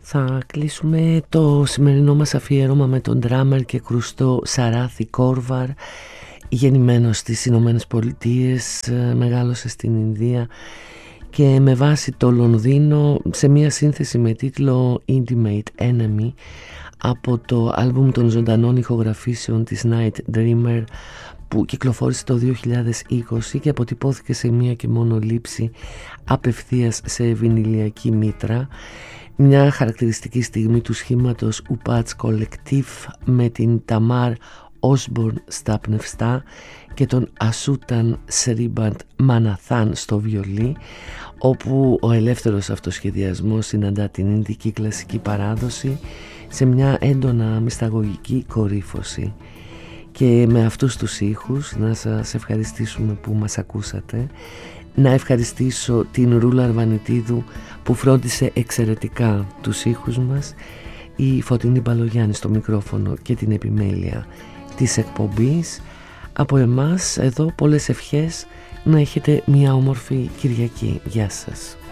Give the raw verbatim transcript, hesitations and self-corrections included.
Θα κλείσουμε το σημερινό μας αφιέρωμα με τον ντράμερ και κρουστό Σαράθη Κόρβαρ, γεννημένος στις Ηνωμένες Πολιτείες, μεγάλωσε στην Ινδία και με βάση το Λονδίνο σε μια σύνθεση με τίτλο Intimate Enemy από το άλμπουμ των ζωντανών ηχογραφήσεων της Night Dreamer που κυκλοφόρησε το δύο χιλιάδες είκοσι και αποτυπώθηκε σε μία και μόνο λήψη απευθείας σε βινιλιακή μήτρα. Μια χαρακτηριστική στιγμή του σχήματος Ουπάτς Collective με την Ταμάρ Όσμπορν στα πνευστά και τον Ασούταν Σρίμπαντ Μαναθάν στο βιολί, όπου ο ελεύθερος αυτοσχεδιασμός συναντά την ινδική κλασική παράδοση σε μια έντονα μυσταγωγική κορύφωση. Και με αυτούς τους ήχους να σας ευχαριστήσουμε που μας ακούσατε. Να ευχαριστήσω την Ρούλα Αρβανιτίδου που φρόντισε εξαιρετικά τους ήχους μας, η Φωτεινή Μπαλογιάννη στο μικρόφωνο και την επιμέλεια της εκπομπής. Από εμάς εδώ πολλές ευχές, να έχετε μια όμορφη Κυριακή. Γεια σας.